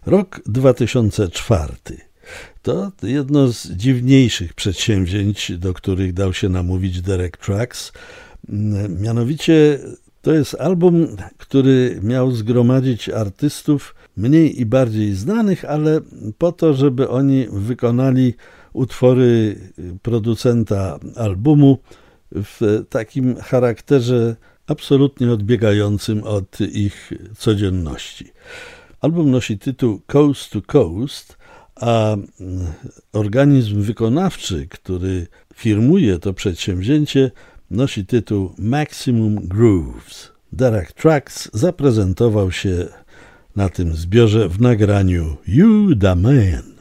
Rok 2004 to jedno z dziwniejszych przedsięwzięć, do których dał się namówić Derek Trucks. Mianowicie to jest album, który miał zgromadzić artystów mniej i bardziej znanych, ale po to, żeby oni wykonali utwory producenta albumu w takim charakterze absolutnie odbiegającym od ich codzienności. Album nosi tytuł Coast to Coast, a organizm wykonawczy, który firmuje to przedsięwzięcie, nosi tytuł Maximum Grooves. Derek Trucks zaprezentował się na tym zbiorze w nagraniu You Da Man.